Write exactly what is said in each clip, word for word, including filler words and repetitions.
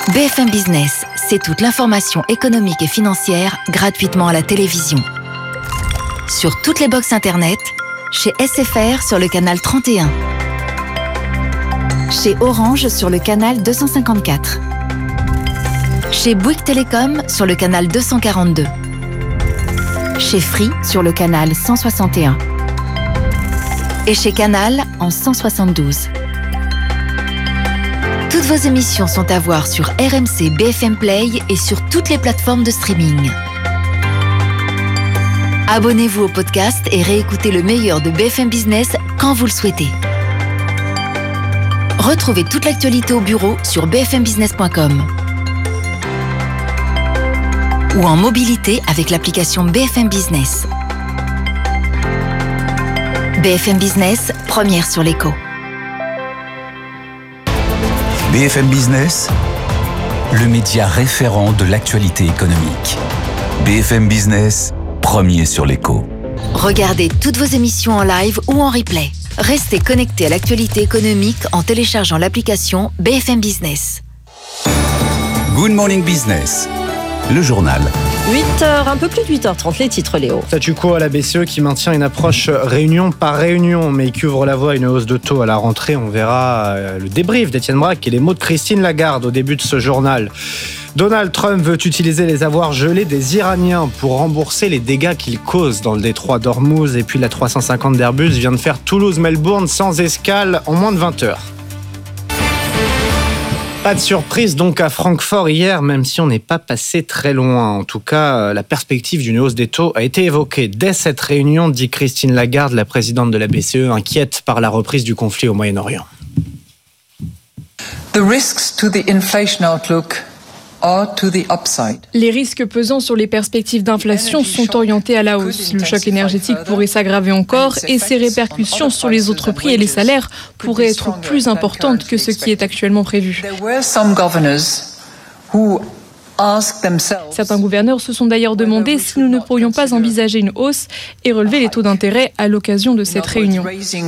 B F M Business, c'est toute l'information économique et financière gratuitement à la télévision. Sur toutes les box internet, chez S F R sur le canal trente et un, chez Orange sur le canal deux cent cinquante-quatre, chez Bouygues Télécom sur le canal deux cent quarante-deux, chez Free sur le canal cent soixante et un et chez Canal en cent soixante-douze. Toutes vos émissions sont à voir sur R M C B F M Play et sur toutes les plateformes de streaming. Abonnez-vous au podcast et réécoutez le meilleur de B F M Business quand vous le souhaitez. Retrouvez toute l'actualité au bureau sur b f m business point com ou en mobilité avec l'application B F M Business. B F M Business, première sur l'écho. B F M Business, le média référent de l'actualité économique. B F M Business, premier sur l'écho. Regardez toutes vos émissions en live ou en replay. Restez connectés à l'actualité économique en téléchargeant l'application B F M Business. Good Morning Business, le journal. huit heures, un peu plus de huit heures trente, les titres, Léo. Statu quo à la B C E qui maintient une approche réunion par réunion, mais qui ouvre la voie à une hausse de taux à la rentrée. On verra le débrief d'Étienne Braque et les mots de Christine Lagarde au début de ce journal. Donald Trump veut utiliser les avoirs gelés des Iraniens pour rembourser les dégâts qu'ils causent dans le détroit d'Ormuz. Et puis la trois cent cinquante d'Airbus vient de faire Toulouse-Melbourne sans escale en moins de vingt heures. Pas de surprise donc à Francfort hier, même si on n'est pas passé très loin. En tout cas, la perspective d'une hausse des taux a été évoquée dès cette réunion, dit Christine Lagarde, la présidente de la B C E, inquiète par la reprise du conflit au Moyen-Orient. The risks to the inflation outlook are to the upside. Les risques pesant sur les perspectives d'inflation sont orientés à la hausse. Le choc énergétique pourrait s'aggraver encore et ses répercussions sur les autres prix et les salaires pourraient être plus importantes que ce qui est actuellement prévu. Certains gouverneurs se sont d'ailleurs demandé si nous ne pourrions pas envisager une hausse et relever les taux d'intérêt à l'occasion de cette réunion.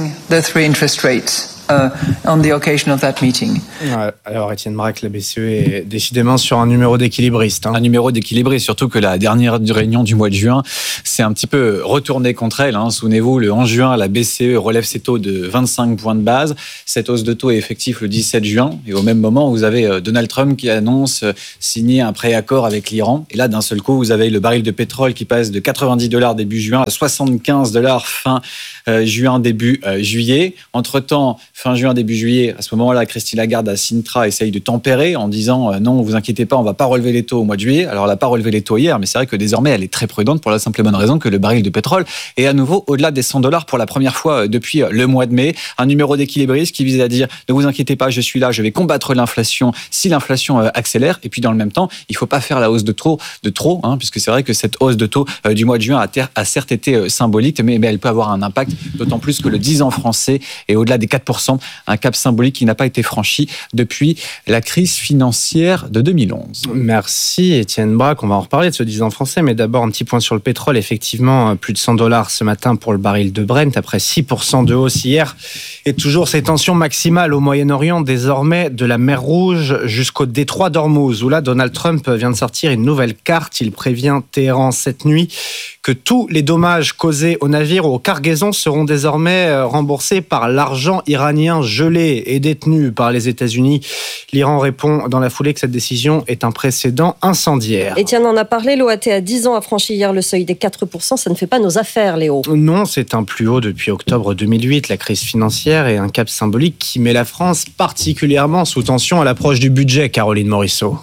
Uh, on the occasion of that meeting. Ouais, alors Étienne Braque, la B C E est décidément sur un numéro d'équilibriste. Hein. Un numéro d'équilibriste, surtout que la dernière réunion du mois de juin s'est un petit peu retournée contre elle. Hein. Souvenez-vous, le onze juin, la B C E relève ses taux de vingt-cinq points de base. Cette hausse de taux est effective le dix-sept juin. Et au même moment, vous avez Donald Trump qui annonce signer un préaccord avec l'Iran. Et là, d'un seul coup, vous avez le baril de pétrole qui passe de quatre-vingt-dix dollars début juin à soixante-quinze dollars fin euh, juin, début euh, juillet. Entre-temps, fin juin, début juillet, à ce moment-là, Christine Lagarde à Sintra essaye de tempérer en disant euh, non, vous inquiétez pas, on va pas relever les taux au mois de juillet. Alors, elle n'a pas relevé les taux hier, mais c'est vrai que désormais, elle est très prudente pour la simple et bonne raison que le baril de pétrole est à nouveau au-delà des cent dollars pour la première fois euh, depuis euh, le mois de mai. Un numéro d'équilibriste qui vise à dire ne vous inquiétez pas, je suis là, je vais combattre l'inflation si l'inflation euh, accélère. Et puis, dans le même temps, il faut pas faire la hausse de trop, de trop, hein, puisque c'est vrai que cette hausse de taux euh, du mois de juin a, ter- a certes été euh, symbolique, mais, mais elle peut avoir un impact, d'autant plus que le dix ans français est au-delà des quatre pour cent, un cap symbolique qui n'a pas été franchi depuis la crise financière de deux mille onze. Merci Étienne Braque, on va en reparler de ce dix ans français, mais d'abord un petit point sur le pétrole. Effectivement, plus de cent dollars ce matin pour le baril de Brent, après six pour cent de hausse hier. Et toujours ces tensions maximales au Moyen-Orient, désormais de la mer Rouge jusqu'au détroit d'Ormuz, où là Donald Trump vient de sortir une nouvelle carte. Il prévient Téhéran cette nuit que tous les dommages causés aux navires ou aux cargaisons seront désormais remboursés par l'argent iranien gelé et détenu par les États-Unis. L'Iran répond dans la foulée que cette décision est un précédent incendiaire. Étienne en a parlé, l'O A T à dix ans a franchi hier le seuil des quatre pour cent. Ça ne fait pas nos affaires, Léo. Non, c'est un plus haut depuis octobre deux mille huit. La crise financière est un cap symbolique qui met la France particulièrement sous tension à l'approche du budget, Caroline Morisseau.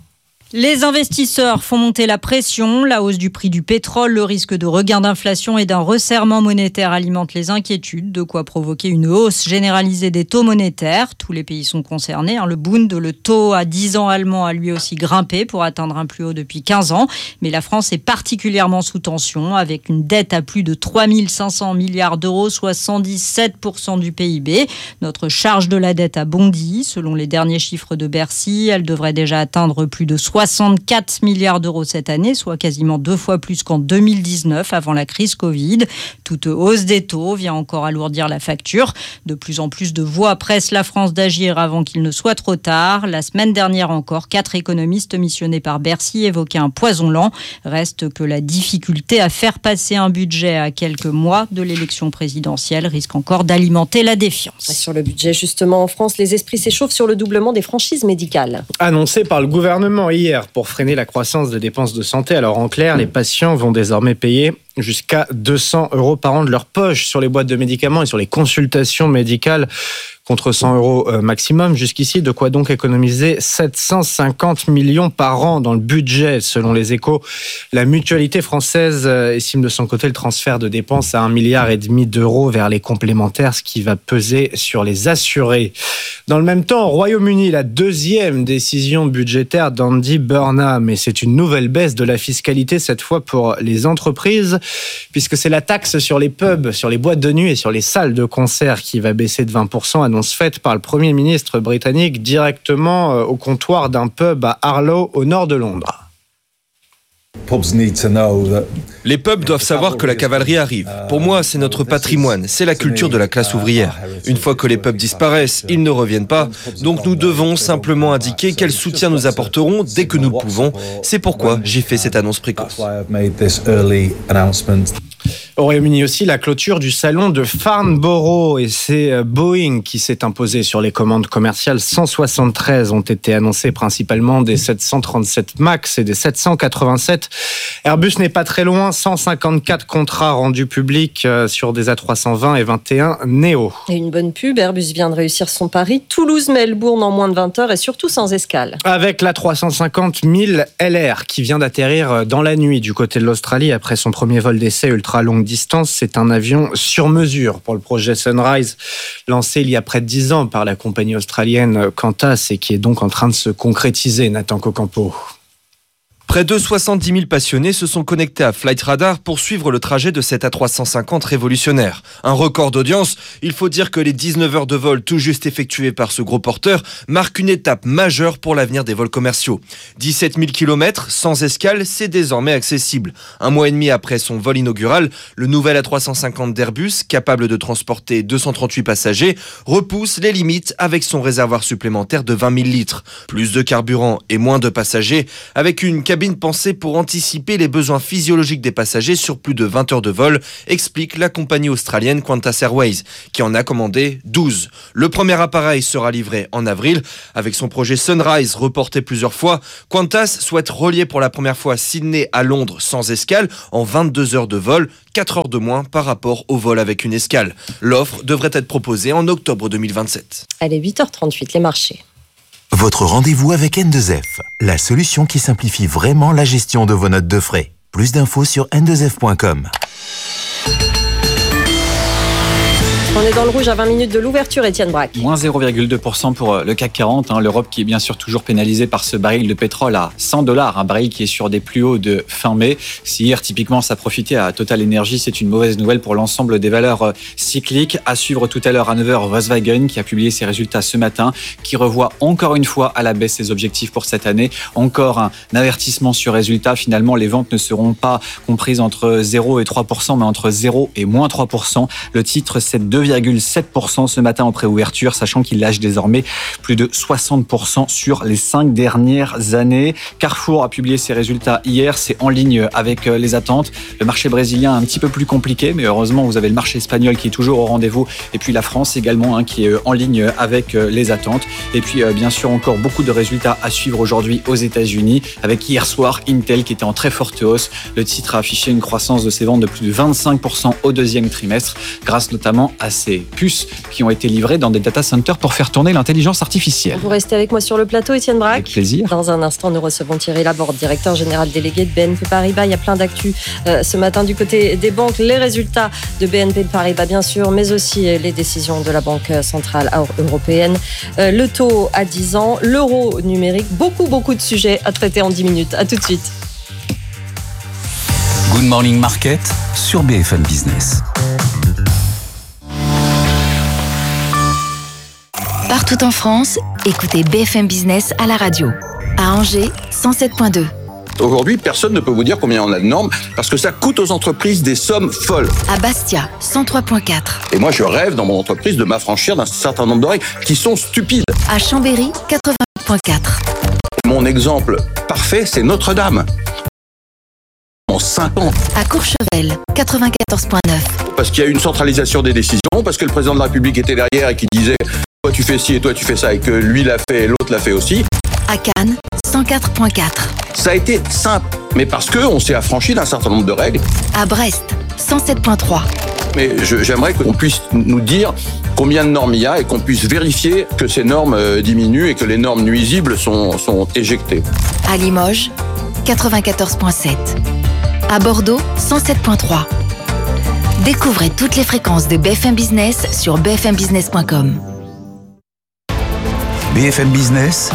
Les investisseurs font monter la pression. La hausse du prix du pétrole, le risque de regain d'inflation et d'un resserrement monétaire alimentent les inquiétudes, de quoi provoquer une hausse généralisée des taux monétaires. Tous les pays sont concernés. Le Bund, le taux à dix ans allemand, a lui aussi grimpé pour atteindre un plus haut depuis quinze ans. Mais la France est particulièrement sous tension, avec une dette à plus de trois mille cinq cents milliards d'euros, soit cent dix-sept pour cent du P I B. Notre charge de la dette a bondi. Selon les derniers chiffres de Bercy, elle devrait déjà atteindre plus de soixante soixante-quatre milliards d'euros cette année, soit quasiment deux fois plus qu'en deux mille dix-neuf, avant la crise Covid. Toute hausse des taux vient encore alourdir la facture. De plus en plus de voix pressent la France d'agir avant qu'il ne soit trop tard. La semaine dernière encore, quatre économistes missionnés par Bercy évoquaient un poison lent. Reste que la difficulté à faire passer un budget à quelques mois de l'élection présidentielle risque encore d'alimenter la défiance. Et sur le budget, justement, en France, les esprits s'échauffent sur le doublement des franchises médicales. Annoncé par le gouvernement hier pour freiner la croissance des dépenses de santé. Alors en clair, les patients vont désormais payer jusqu'à deux cents euros par an de leur poche sur les boîtes de médicaments et sur les consultations médicales, contre cent euros maximum jusqu'ici. De quoi donc économiser sept cent cinquante millions par an dans le budget. Selon les Échos, la mutualité française estime de son côté le transfert de dépenses à un milliard et demi d'euros vers les complémentaires, ce qui va peser sur les assurés. Dans le même temps, au Royaume-Uni, la deuxième décision budgétaire d'Andy Burnham, et c'est une nouvelle baisse de la fiscalité, cette fois pour les entreprises, puisque c'est la taxe sur les pubs, sur les boîtes de nuit et sur les salles de concert qui va baisser de vingt pour cent, annonce faite par le Premier ministre britannique directement au comptoir d'un pub à Harlow, au nord de Londres. Les pubs doivent savoir que la cavalerie arrive. Pour moi, c'est notre patrimoine, c'est la culture de la classe ouvrière. Une fois que les pubs disparaissent, ils ne reviennent pas. Donc nous devons simplement indiquer quel soutien nous apporterons dès que nous le pouvons. C'est pourquoi j'ai fait cette annonce précoce. Au Royaume-Uni aussi, la clôture du salon de Farnborough, et c'est Boeing qui s'est imposé sur les commandes commerciales. cent soixante-treize ont été annoncées, principalement des sept cent trente-sept MAX et des sept cent quatre-vingt-sept. Airbus n'est pas très loin, cent cinquante-quatre contrats rendus publics sur des A trois cent vingt et vingt et un Neo. Et une bonne pub, Airbus vient de réussir son pari. Toulouse-Melbourne en moins de vingt heures et surtout sans escale. Avec l'A trois cent cinquante mille L R qui vient d'atterrir dans la nuit du côté de l'Australie après son premier vol d'essai ultra longue distance. C'est un avion sur mesure pour le projet Sunrise, lancé il y a près de dix ans par la compagnie australienne Qantas et qui est donc en train de se concrétiser, Nathan Cocampo. Près de soixante-dix mille passionnés se sont connectés à Flight Radar pour suivre le trajet de cet A trois cent cinquante révolutionnaire. Un record d'audience. Il faut dire que les dix-neuf heures de vol tout juste effectuées par ce gros porteur marquent une étape majeure pour l'avenir des vols commerciaux. dix-sept mille kilomètres sans escale, c'est désormais accessible. Un mois et demi après son vol inaugural, le nouvel A trois cent cinquante d'Airbus, capable de transporter deux cent trente-huit passagers, repousse les limites avec son réservoir supplémentaire de vingt mille litres. Plus de carburant et moins de passagers, avec une cabine pensée pour anticiper les besoins physiologiques des passagers sur plus de vingt heures de vol, explique la compagnie australienne Qantas Airways, qui en a commandé douze. Le premier appareil sera livré en avril. Avec son projet Sunrise reporté plusieurs fois, Qantas souhaite relier pour la première fois Sydney à Londres sans escale en vingt-deux heures de vol, quatre heures de moins par rapport au vol avec une escale. L'offre devrait être proposée en octobre deux mille vingt-sept. Allez, huit heures trente-huit, les marchés. Votre rendez-vous avec N deux F, la solution qui simplifie vraiment la gestion de vos notes de frais. Plus d'infos sur N deux F point com. On est dans le rouge à vingt minutes de l'ouverture, Étienne Braque. Moins zéro virgule deux pour cent pour le C A C quarante. Hein, L'Europe qui est bien sûr toujours pénalisée par ce baril de pétrole à cent dollars. Un baril qui est sur des plus hauts de fin mai. Si hier, typiquement, ça profitait à Total Energy, c'est une mauvaise nouvelle pour l'ensemble des valeurs cycliques. À suivre tout à l'heure à neuf heures, Volkswagen qui a publié ses résultats ce matin, qui revoit encore une fois à la baisse ses objectifs pour cette année. Encore un avertissement sur résultats. Finalement, les ventes ne seront pas comprises entre zéro et trois pour cent, mais entre zéro et moins trois pour cent. Le titre, c'est deux virgule sept pour cent ce matin en préouverture, sachant qu'il lâche désormais plus de soixante pour cent sur les cinq dernières années. Carrefour a publié ses résultats hier, c'est en ligne avec les attentes. Le marché brésilien un petit peu plus compliqué, mais heureusement vous avez le marché espagnol qui est toujours au rendez-vous, et puis la France également hein, qui est en ligne avec les attentes. Et puis bien sûr encore beaucoup de résultats à suivre aujourd'hui aux États-Unis, avec hier soir Intel qui était en très forte hausse. Le titre a affiché une croissance de ses ventes de plus de vingt-cinq pour cent au deuxième trimestre, grâce notamment à ses puces qui ont été livrées dans des data centers pour faire tourner l'intelligence artificielle. Vous restez avec moi sur le plateau, Étienne Braque. Avec plaisir. Dans un instant, nous recevons Thierry Laborde, directeur général délégué de B N P Paribas. Il y a plein d'actu euh, ce matin du côté des banques. Les résultats de B N P Paribas, bien sûr, mais aussi les décisions de la Banque centrale européenne. Euh, le taux à dix ans, l'euro numérique. Beaucoup, beaucoup de sujets à traiter en dix minutes. À tout de suite. Good Morning Market sur B F M Business. Partout en France, écoutez B F M Business à la radio. À Angers, cent sept virgule deux. Aujourd'hui, personne ne peut vous dire combien on a de normes parce que ça coûte aux entreprises des sommes folles. À Bastia, cent trois virgule quatre. Et moi, je rêve dans mon entreprise de m'affranchir d'un certain nombre de règles qui sont stupides. À Chambéry, quatre-vingt-huit virgule quatre. Mon exemple parfait, c'est Notre-Dame. En cinq ans. À Courchevel, quatre-vingt-quatorze virgule neuf. Parce qu'il y a eu une centralisation des décisions, parce que le président de la République était derrière et qui disait « toi tu fais ci et toi tu fais ça » et que lui l'a fait et l'autre l'a fait aussi. À Cannes, cent quatre virgule quatre. Ça a été simple, mais parce qu'on s'est affranchi d'un certain nombre de règles. À Brest, cent sept virgule trois. Mais je, j'aimerais qu'on puisse nous dire combien de normes il y a et qu'on puisse vérifier que ces normes diminuent et que les normes nuisibles sont, sont éjectées. À Limoges, quatre-vingt-quatorze virgule sept. À Bordeaux, cent sept virgule trois. Découvrez toutes les fréquences de B F M Business sur b f m business point com. B F M Business,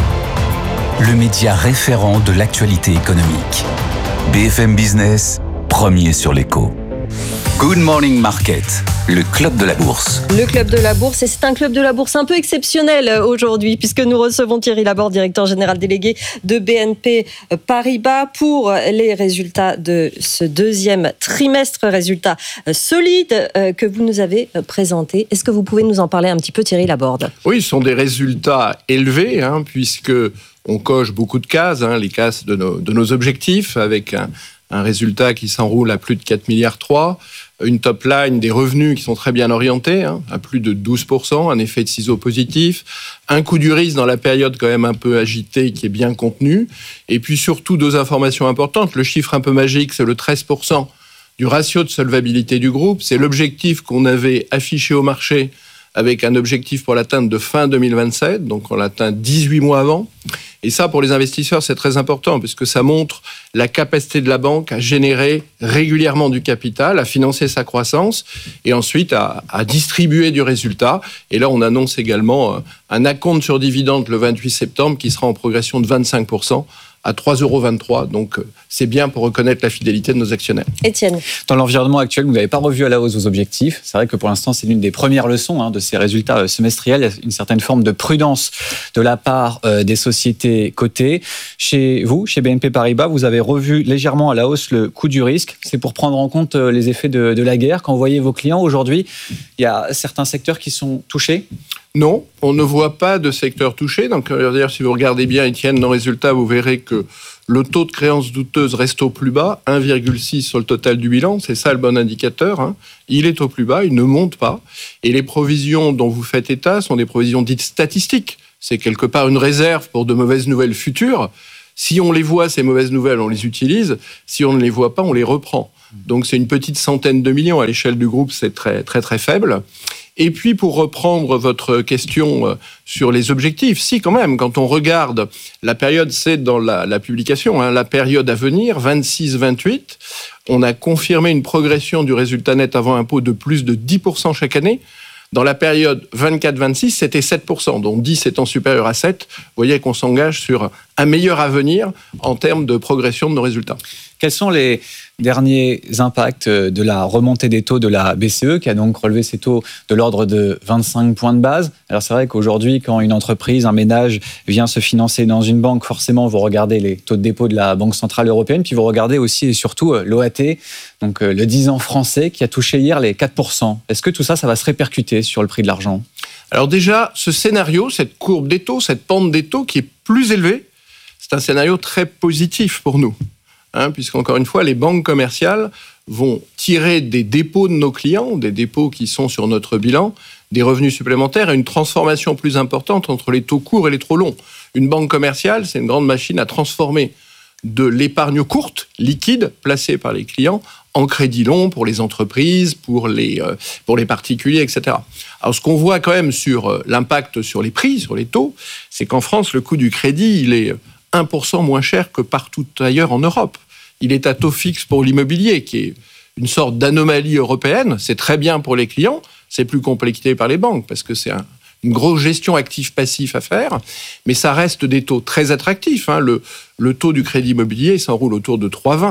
le média référent de l'actualité économique. B F M Business, premier sur l'écho. Good Morning Market, le club de la bourse. Le club de la bourse, et c'est un club de la bourse un peu exceptionnel aujourd'hui, puisque nous recevons Thierry Laborde, directeur général délégué de B N P Paribas, pour les résultats de ce deuxième trimestre, résultats solides que vous nous avez présentés. Est-ce que vous pouvez nous en parler un petit peu, Thierry Laborde ? Oui, ce sont des résultats élevés, hein, puisque on coche beaucoup de cases, hein, les cases de nos, de nos objectifs, avec un, un résultat qui s'enroule à plus de quatre virgule trois milliards, une top line, des revenus qui sont très bien orientés, hein, à plus de douze pour cent, un effet de ciseau positif, un coût du risque dans la période quand même un peu agitée qui est bien contenu, et puis surtout deux informations importantes. Le chiffre un peu magique, c'est le treize pour cent du ratio de solvabilité du groupe. C'est l'objectif qu'on avait affiché au marché avec un objectif pour l'atteindre de fin deux mille vingt-sept, donc on l'atteint dix-huit mois avant. Et ça, pour les investisseurs, c'est très important, parce que ça montre la capacité de la banque à générer régulièrement du capital, à financer sa croissance, et ensuite à, à distribuer du résultat. Et là, on annonce également un acompte sur dividende le vingt-huit septembre qui sera en progression de vingt-cinq pour cent à trois euros vingt-trois. Donc, c'est bien pour reconnaître la fidélité de nos actionnaires. Étienne. Dans l'environnement actuel, vous n'avez pas revu à la hausse vos objectifs. C'est vrai que pour l'instant, c'est l'une des premières leçons hein, de ces résultats semestriels. Il y a une certaine forme de prudence de la part euh, des sociétés cotées. Chez vous, chez B N P Paribas, vous avez revu légèrement à la hausse le coût du risque. C'est pour prendre en compte euh, les effets de, de la guerre. Quand vous voyez vos clients aujourd'hui, il y a certains secteurs qui sont touchés. Non, on ne voit pas de secteur touché. Donc, d'ailleurs, si vous regardez bien, Étienne, nos résultats, vous verrez que le taux de créances douteuses reste au plus bas, un virgule six sur le total du bilan. C'est ça le bon indicateur. Hein. Il est au plus bas, il ne monte pas. Et les provisions dont vous faites état sont des provisions dites statistiques. C'est quelque part une réserve pour de mauvaises nouvelles futures. Si on les voit, ces mauvaises nouvelles, on les utilise. Si on ne les voit pas, on les reprend. Donc, c'est une petite centaine de millions. À l'échelle du groupe, c'est très, très, très faible. Et puis, pour reprendre votre question sur les objectifs, si quand même, quand on regarde la période, c'est dans la, la publication, hein, la période à venir, vingt-six vingt-huit, on a confirmé une progression du résultat net avant impôt de plus de dix pour cent chaque année. Dans la période vingt-quatre vingt-six, c'était sept pour cent, donc dix étant supérieur à sept. Vous voyez qu'on s'engage sur un meilleur avenir en termes de progression de nos résultats. Quels sont les derniers impacts de la remontée des taux de la B C E, qui a donc relevé ses taux de l'ordre de vingt-cinq points de base? Alors c'est vrai qu'aujourd'hui, quand une entreprise, un ménage vient se financer dans une banque, forcément vous regardez les taux de dépôt de la Banque Centrale Européenne, puis vous regardez aussi et surtout l'O A T, donc le dix ans français, qui a touché hier les quatre pour cent. Est-ce que tout ça, ça va se répercuter sur le prix de l'argent? Alors déjà, ce scénario, cette courbe des taux, cette pente des taux qui est plus élevée, c'est un scénario très positif pour nous. Hein, puisqu'encore une fois, les banques commerciales vont tirer des dépôts de nos clients, des dépôts qui sont sur notre bilan, des revenus supplémentaires et une transformation plus importante entre les taux courts et les trop longs. Une banque commerciale, c'est une grande machine à transformer de l'épargne courte, liquide, placée par les clients, en crédit long pour les entreprises, pour les, euh, pour les particuliers, et cetera. Alors, ce qu'on voit quand même sur euh, l'impact sur les prix, sur les taux, c'est qu'en France, le coût du crédit, il est un pour cent moins cher que partout ailleurs en Europe. Il est à taux fixe pour l'immobilier, qui est une sorte d'anomalie européenne. C'est très bien pour les clients, c'est plus compliqué par les banques, parce que c'est un, une grosse gestion actif-passif à faire, mais ça reste des taux très attractifs. Hein. Le, le taux du crédit immobilier s'enroule autour de trois virgule vingt.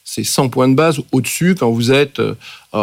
c'est cent points de base au-dessus quand vous êtes euh,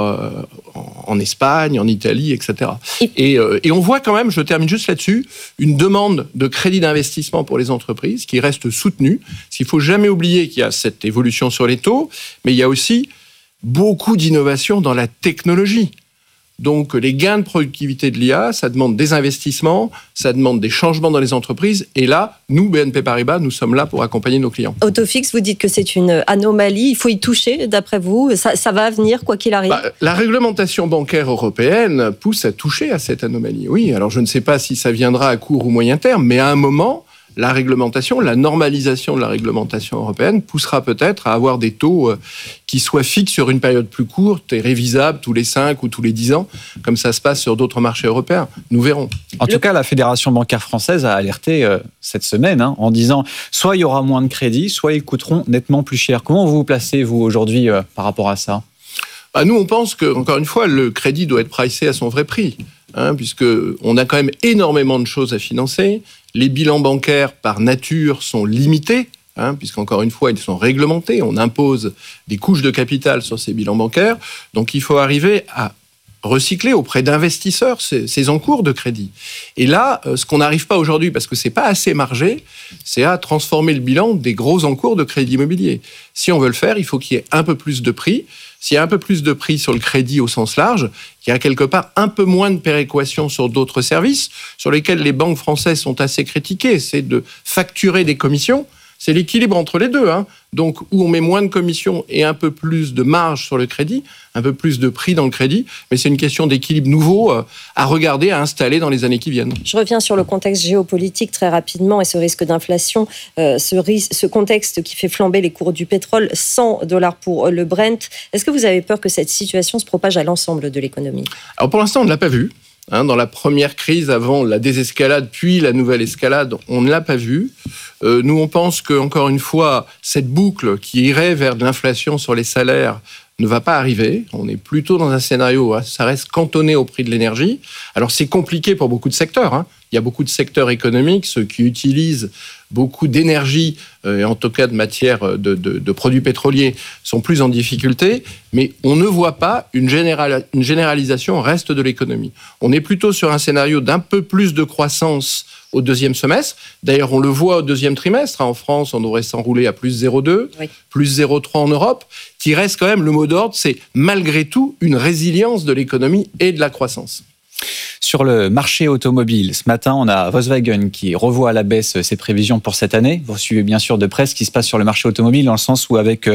en Espagne, en Italie, et cetera. Et, euh, et on voit quand même, je termine juste là-dessus, une demande de crédit d'investissement pour les entreprises qui reste soutenue. Parce qu'il ne faut jamais oublier qu'il y a cette évolution sur les taux, mais il y a aussi beaucoup d'innovation dans la technologie. Donc, les gains de productivité de l'I A, ça demande des investissements, ça demande des changements dans les entreprises. Et là, nous, B N P Paribas, nous sommes là pour accompagner nos clients. Autofix, vous dites que c'est une anomalie. Il faut y toucher, d'après vous. Ça, ça va venir, quoi qu'il arrive. Bah, la réglementation bancaire européenne pousse à toucher à cette anomalie. Oui, alors je ne sais pas si ça viendra à court ou moyen terme, mais à un moment, la réglementation, la normalisation de la réglementation européenne poussera peut-être à avoir des taux qui soient fixes sur une période plus courte et révisables tous les cinq ou tous les dix ans, comme ça se passe sur d'autres marchés européens. Nous verrons. En tout cas, la Fédération bancaire française a alerté euh, cette semaine hein, en disant soit il y aura moins de crédits, soit ils coûteront nettement plus cher. Comment vous vous placez, vous, aujourd'hui, euh, par rapport à ça ? Bah, nous, on pense que, encore une fois, le crédit doit être pricé à son vrai prix, hein, puisqu'on a quand même énormément de choses à financer. Les bilans bancaires, par nature, sont limités, hein, puisqu'encore une fois, ils sont réglementés. On impose des couches de capital sur ces bilans bancaires. Donc, il faut arriver à recycler auprès d'investisseurs ces, ces encours de crédit. Et là, ce qu'on n'arrive pas aujourd'hui, parce que c'est pas assez margé, c'est à transformer le bilan des gros encours de crédit immobilier. Si on veut le faire, il faut qu'il y ait un peu plus de prix. S'il y a un peu plus de prix sur le crédit au sens large, il y a quelque part un peu moins de péréquation sur d'autres services, sur lesquels les banques françaises sont assez critiquées. C'est de facturer des commissions. C'est l'équilibre entre les deux. Hein. Donc, où on met moins de commissions et un peu plus de marge sur le crédit, un peu plus de prix dans le crédit, mais c'est une question d'équilibre nouveau à regarder, à installer dans les années qui viennent. Je reviens sur le contexte géopolitique très rapidement et ce risque d'inflation, euh, ce, risque, ce contexte qui fait flamber les cours du pétrole, cent dollars pour le Brent. Est-ce que vous avez peur que cette situation se propage à l'ensemble de l'économie ? Alors, pour l'instant, on ne l'a pas vu. Hein, dans la première crise, avant la désescalade, puis la nouvelle escalade, on ne l'a pas vu. Euh, nous, on pense que, encore une fois, cette boucle qui irait vers de l'inflation sur les salaires ne va pas arriver. On est plutôt dans un scénario, hein, ça reste cantonné au prix de l'énergie. Alors, c'est compliqué pour beaucoup de secteurs. Hein. Il y a beaucoup de secteurs économiques, ceux qui utilisent beaucoup d'énergie, euh, et en tout cas de matière de, de, de produits pétroliers, sont plus en difficulté, mais on ne voit pas une, général, une généralisation au reste de l'économie. On est plutôt sur un scénario d'un peu plus de croissance au deuxième semestre. D'ailleurs, on le voit au deuxième trimestre. En France, on devrait s'enrouler à plus zéro virgule deux, oui. plus zéro virgule trois en Europe, qui reste quand même le mot d'ordre, c'est malgré tout une résilience de l'économie et de la croissance. Sur le marché automobile, ce matin, on a Volkswagen qui revoit à la baisse ses prévisions pour cette année. Vous suivez bien sûr de près ce qui se passe sur le marché automobile, dans le sens où avec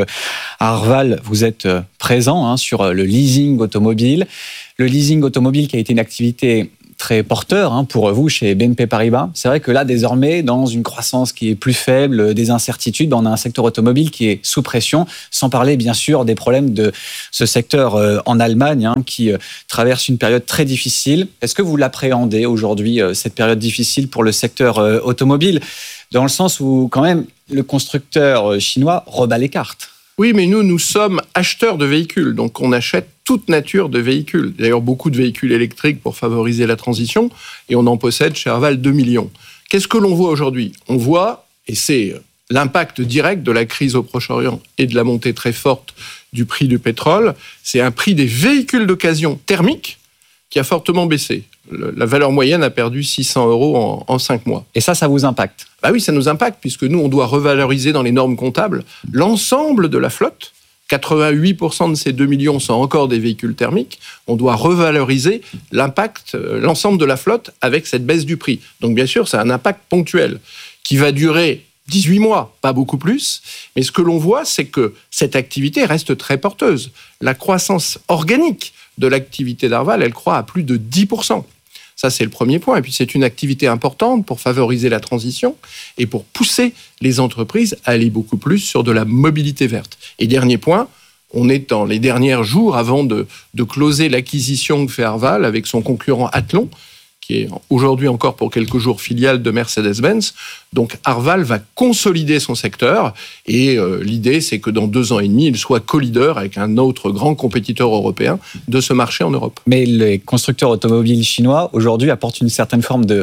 Arval, vous êtes présent hein, sur le leasing automobile. Le leasing automobile qui a été une activité très porteur hein, pour vous chez B N P Paribas. C'est vrai que là, désormais, dans une croissance qui est plus faible, des incertitudes, on a un secteur automobile qui est sous pression, sans parler bien sûr des problèmes de ce secteur euh, en Allemagne hein, qui euh, traverse une période très difficile. Est-ce que vous l'appréhendez aujourd'hui, euh, cette période difficile pour le secteur euh, automobile, dans le sens où quand même le constructeur chinois rebat les cartes ? Oui, mais nous, nous sommes acheteurs de véhicules, donc on achète toute nature de véhicules. D'ailleurs, beaucoup de véhicules électriques pour favoriser la transition, et on en possède chez Arval deux millions. Qu'est-ce que l'on voit aujourd'hui ? On voit, et c'est l'impact direct de la crise au Proche-Orient et de la montée très forte du prix du pétrole, c'est un prix des véhicules d'occasion thermiques qui a fortement baissé. Le, la valeur moyenne a perdu six cents euros en, en cinq mois. Et ça, ça vous impacte ? Bah oui, ça nous impacte, puisque nous, on doit revaloriser dans les normes comptables l'ensemble de la flotte. quatre-vingt-huit pour cent de ces deux millions sont encore des véhicules thermiques. On doit revaloriser l'impact, l'ensemble de la flotte avec cette baisse du prix. Donc bien sûr, c'est un impact ponctuel qui va durer dix-huit mois, pas beaucoup plus. Mais ce que l'on voit, c'est que cette activité reste très porteuse. La croissance organique de l'activité d'Arval, elle croît à plus de dix pour cent. Ça, c'est le premier point. Et puis, c'est une activité importante pour favoriser la transition et pour pousser les entreprises à aller beaucoup plus sur de la mobilité verte. Et dernier point, on est dans les derniers jours avant de, de closer l'acquisition que fait Arval avec son concurrent Athlon, qui est aujourd'hui encore pour quelques jours filiale de Mercedes-Benz. Donc Arval va consolider son secteur et euh, l'idée, c'est que dans deux ans et demi, il soit co-leader avec un autre grand compétiteur européen de ce marché en Europe. Mais les constructeurs automobiles chinois, aujourd'hui, apportent une certaine forme de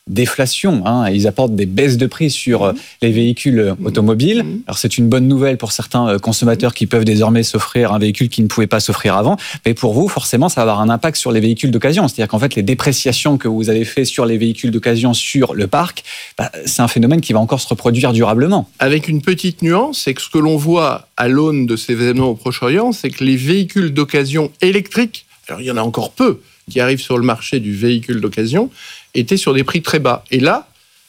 déflation. Hein. Ils apportent des baisses de prix sur euh, les véhicules automobiles. Alors c'est une bonne nouvelle pour certains euh, consommateurs qui peuvent désormais s'offrir un véhicule qu'ils ne pouvaient pas s'offrir avant. Mais pour vous, forcément, ça va avoir un impact sur les véhicules d'occasion. C'est-à-dire qu'en fait, les dépréciations que vous avez fait sur les véhicules d'occasion sur le parc, bah, c'est un phénomène qui va encore se reproduire durablement. Avec une petite nuance, c'est que ce que l'on voit à l'aune de ces événements au Proche-Orient, c'est que les véhicules d'occasion électriques, alors il y en a encore peu qui arrivent sur le marché du véhicule d'occasion, étaient sur des prix très bas. Et là,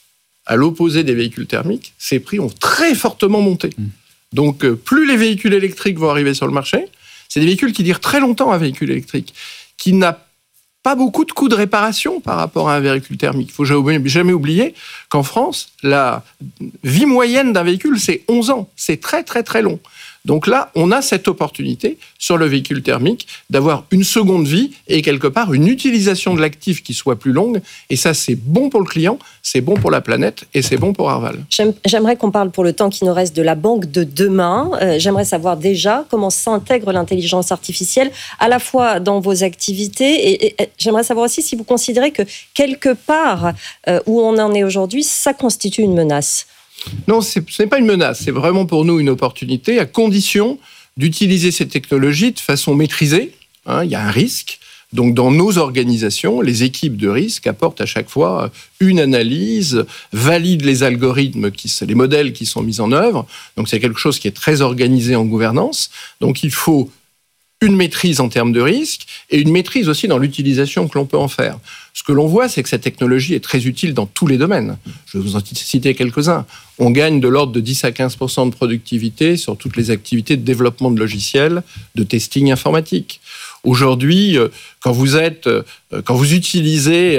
à l'opposé des véhicules thermiques, ces prix ont très fortement monté. Mmh. Donc, plus les véhicules électriques vont arriver sur le marché, c'est des véhicules qui durent très longtemps, un véhicule électrique, qui n'a pas beaucoup de coûts de réparation par rapport à un véhicule thermique. Il ne faut jamais oublier qu'en France, la vie moyenne d'un véhicule, c'est onze ans. C'est très, très, très long. Donc là, on a cette opportunité sur le véhicule thermique d'avoir une seconde vie et quelque part une utilisation de l'actif qui soit plus longue. Et ça, c'est bon pour le client, c'est bon pour la planète et c'est bon pour Arval. J'aimerais qu'on parle pour le temps qui nous reste de la banque de demain. Euh, j'aimerais savoir déjà comment s'intègre l'intelligence artificielle à la fois dans vos activités et, et, et j'aimerais savoir aussi si vous considérez que quelque part euh, où on en est aujourd'hui, ça constitue une menace. Non, ce n'est pas une menace, c'est vraiment pour nous une opportunité, à condition d'utiliser ces technologies de façon maîtrisée. Hein, il y a un risque. Donc, dans nos organisations, les équipes de risque apportent à chaque fois une analyse, valident les algorithmes, qui, les modèles qui sont mis en œuvre. Donc, c'est quelque chose qui est très organisé en gouvernance. Donc, il faut une maîtrise en termes de risque et une maîtrise aussi dans l'utilisation que l'on peut en faire. Ce que l'on voit, c'est que cette technologie est très utile dans tous les domaines. Je vais vous en citer quelques-uns. On gagne de l'ordre de dix à quinze pour cent de productivité sur toutes les activités de développement de logiciels, de testing informatique. Aujourd'hui, quand vous êtes, quand vous utilisez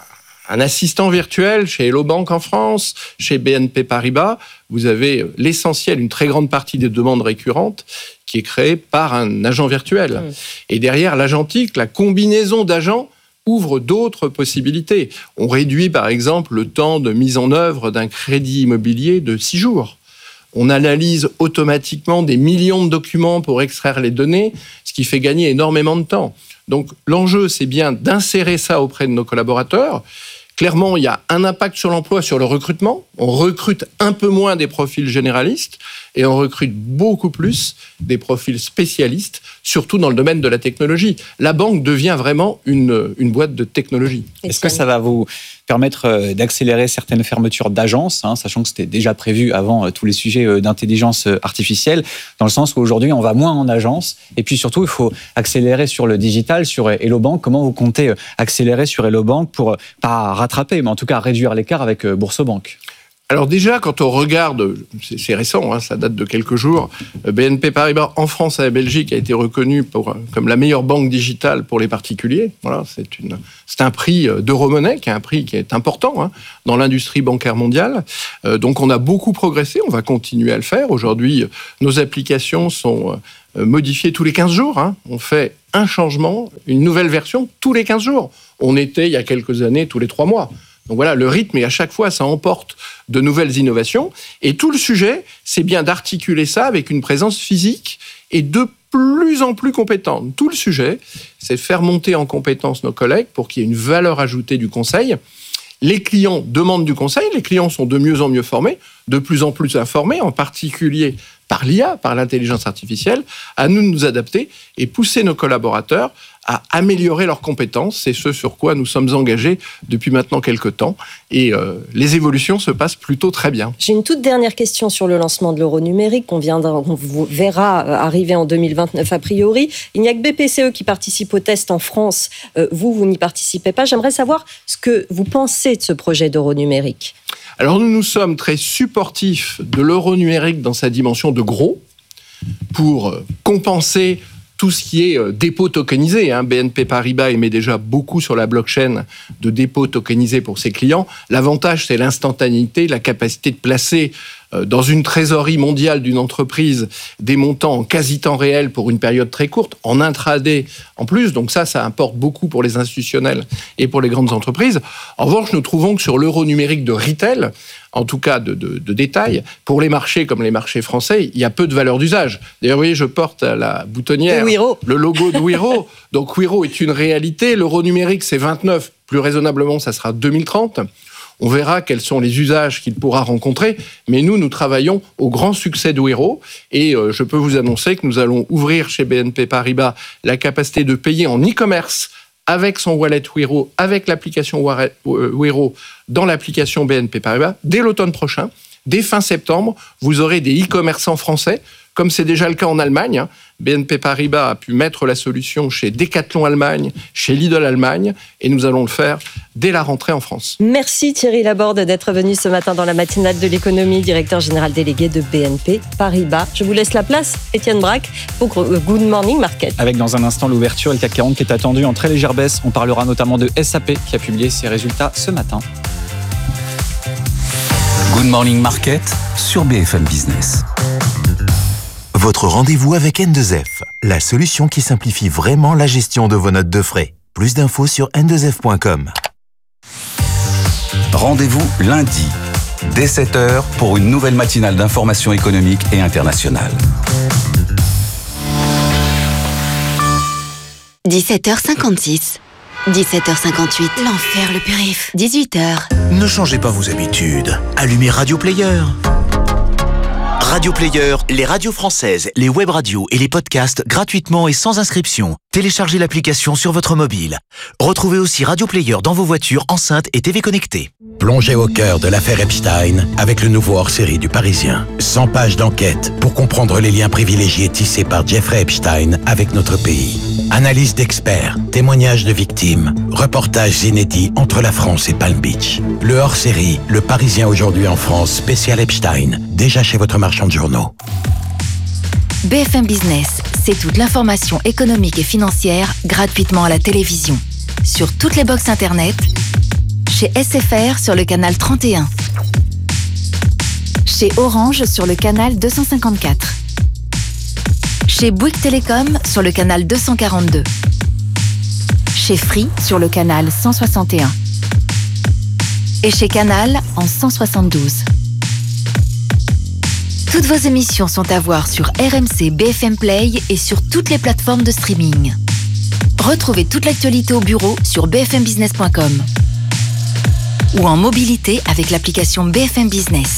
un assistant virtuel chez Hello Bank en France, chez B N P Paribas, vous avez l'essentiel, une très grande partie des demandes récurrentes qui est créée par un agent virtuel. Mmh. Et derrière l'agentique, la combinaison d'agents ouvre d'autres possibilités. On réduit par exemple le temps de mise en œuvre d'un crédit immobilier de six jours. On analyse automatiquement des millions de documents pour extraire les données, ce qui fait gagner énormément de temps. Donc l'enjeu, c'est bien d'insérer ça auprès de nos collaborateurs. Clairement, il y a un impact sur l'emploi, sur le recrutement. On recrute un peu moins des profils généralistes et on recrute beaucoup plus des profils spécialistes, surtout dans le domaine de la technologie. La banque devient vraiment une, une boîte de technologie. Est-ce que ça va vous permettre d'accélérer certaines fermetures d'agences, hein, sachant que c'était déjà prévu avant euh, tous les sujets euh, d'intelligence artificielle, dans le sens où aujourd'hui on va moins en agence, et puis surtout il faut accélérer sur le digital, sur Hello Bank. Comment vous comptez euh, accélérer sur Hello Bank pour, euh, pas rattraper, mais en tout cas réduire l'écart avec euh, Boursobank ? Alors déjà, quand on regarde, c'est, c'est récent, hein, ça date de quelques jours, B N P Paribas en France et en Belgique a été reconnu pour, comme la meilleure banque digitale pour les particuliers. Voilà, c'est, une, c'est un prix d'Euromoney, qui est un prix qui est important hein, dans l'industrie bancaire mondiale. Euh, donc on a beaucoup progressé, on va continuer à le faire. Aujourd'hui, nos applications sont modifiées tous les quinze jours. Hein. On fait un changement, une nouvelle version tous les quinze jours. On était, il y a quelques années, tous les trois mois. Donc voilà, le rythme, et à chaque fois, ça emporte de nouvelles innovations. Et tout le sujet, c'est bien d'articuler ça avec une présence physique et de plus en plus compétente. Tout le sujet, c'est de faire monter en compétence nos collègues pour qu'il y ait une valeur ajoutée du conseil. Les clients demandent du conseil, les clients sont de mieux en mieux formés, de plus en plus informés, en particulier par l'I A, par l'intelligence artificielle, à nous de nous adapter et pousser nos collaborateurs à améliorer leurs compétences. C'est ce sur quoi nous sommes engagés depuis maintenant quelques temps. Et euh, les évolutions se passent plutôt très bien. J'ai une toute dernière question sur le lancement de l'euro numérique qu'on viendra, qu'on verra arriver en deux mille vingt-neuf a priori. Il n'y a que B P C E qui participe au test en France. Euh, vous, vous n'y participez pas. J'aimerais savoir ce que vous pensez de ce projet d'euro numérique. Alors nous, nous sommes très supportifs de l'euro numérique dans sa dimension de gros pour compenser tout ce qui est dépôt tokenisé. Hein. B N P Paribas émet déjà beaucoup sur la blockchain de dépôt tokenisé pour ses clients. L'avantage, c'est l'instantanéité, la capacité de placer dans une trésorerie mondiale d'une entreprise des montants en quasi-temps réel pour une période très courte, en intraday en plus. Donc ça, ça importe beaucoup pour les institutionnels et pour les grandes entreprises. En revanche, nous trouvons que sur l'euro numérique de retail, en tout cas de, de, de détail, pour les marchés comme les marchés français, il y a peu de valeur d'usage. D'ailleurs, vous voyez, je porte à la boutonnière le logo de Wero. Donc Wero est une réalité. L'euro numérique, c'est vingt-neuf. Plus raisonnablement, ça sera deux mille trente. On verra quels sont les usages qu'il pourra rencontrer. Mais nous, nous travaillons au grand succès de Wero. Et euh, je peux vous annoncer que nous allons ouvrir chez B N P Paribas la capacité de payer en e-commerce avec son wallet Wero, avec l'application Wero dans l'application B N P Paribas dès l'automne prochain. Dès fin septembre, vous aurez des e-commerçants français, comme c'est déjà le cas en Allemagne. B N P Paribas a pu mettre la solution chez Decathlon Allemagne, chez Lidl Allemagne, et nous allons le faire dès la rentrée en France. Merci Thierry Laborde d'être venu ce matin dans la matinale de l'économie, directeur général délégué de B N P Paribas. Je vous laisse la place, Étienne Braque, pour Good Morning Market. Avec dans un instant l'ouverture et le C A C quarante qui est attendu en très légère baisse. On parlera notamment de S A P qui a publié ses résultats ce matin. Good Morning Market sur B F M Business. Votre rendez-vous avec N deux F, la solution qui simplifie vraiment la gestion de vos notes de frais. Plus d'infos sur N deux F point com. Rendez-vous lundi, dès sept heures, pour une nouvelle matinale d'information économique et internationale. dix-sept heures cinquante-six. dix-sept heures cinquante-huit. L'enfer, le périph'. dix-huit heures. Ne changez pas vos habitudes. Allumez Radio Player. Radio Player, les radios françaises, les web radios et les podcasts gratuitement et sans inscription. Téléchargez l'application sur votre mobile. Retrouvez aussi Radio Player dans vos voitures, enceintes et T V connectées. Plongez au cœur de l'affaire Epstein avec le nouveau hors-série du Parisien. cent pages d'enquête pour comprendre les liens privilégiés tissés par Jeffrey Epstein avec notre pays. Analyse d'experts, témoignages de victimes, reportages inédits entre la France et Palm Beach. Le hors-série, Le Parisien aujourd'hui en France, spécial Epstein, déjà chez votre marchand de journaux. B F M Business, c'est toute l'information économique et financière gratuitement à la télévision. Sur toutes les box internet, chez S F R sur le canal trente et un, chez Orange sur le canal deux cent cinquante-quatre, chez Bouygues Télécom sur le canal deux cent quarante-deux, chez Free sur le canal cent soixante et un et chez Canal en cent soixante-douze. Toutes vos émissions sont à voir sur R M C B F M Play et sur toutes les plateformes de streaming. Retrouvez toute l'actualité au bureau sur b f m business point com ou en mobilité avec l'application B F M Business.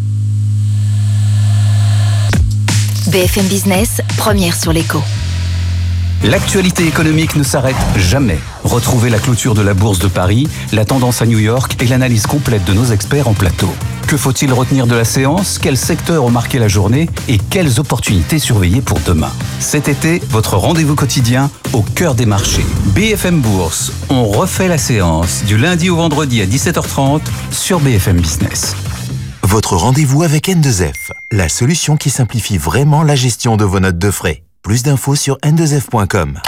B F M Business, première sur l'écho. L'actualité économique ne s'arrête jamais. Retrouvez la clôture de la Bourse de Paris, la tendance à New York et l'analyse complète de nos experts en plateau. Que faut-il retenir de la séance? Quels secteurs ont marqué la journée? Et quelles opportunités surveiller pour demain? Cet été, votre rendez-vous quotidien au cœur des marchés. B F M Bourse, on refait la séance du lundi au vendredi à dix-sept heures trente sur B F M Business. Votre rendez-vous avec N deux F, la solution qui simplifie vraiment la gestion de vos notes de frais. Plus d'infos sur N deux F point com.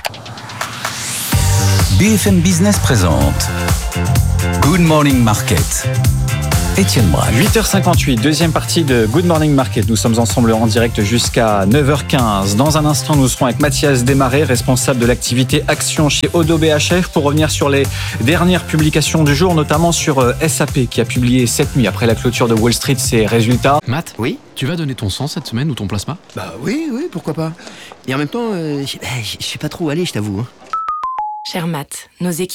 B F M Business présente Good Morning Market. Étienne Braque. huit heures cinquante-huit, deuxième partie de Good Morning Market. Nous sommes ensemble en direct jusqu'à neuf heures quinze. Dans un instant, nous serons avec Mathias Desmarais, responsable de l'activité Action chez Odo B H F, pour revenir sur les dernières publications du jour, notamment sur S A P qui a publié cette nuit, après la clôture de Wall Street, ses résultats. Matt, oui, tu vas donner ton sang cette semaine ou ton plasma? Bah oui, oui, pourquoi pas. Et en même temps, euh, je sais pas trop où aller, je t'avoue. Cher Matt, nos équipes